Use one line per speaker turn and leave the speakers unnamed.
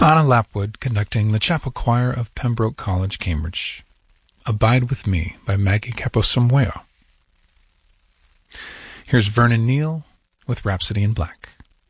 Anna Lapwood conducting the chapel choir of Pembroke College, Cambridge. Abide With Me by Maggie Caposamweo. Here's Vernon Neal with Rhapsody in Black.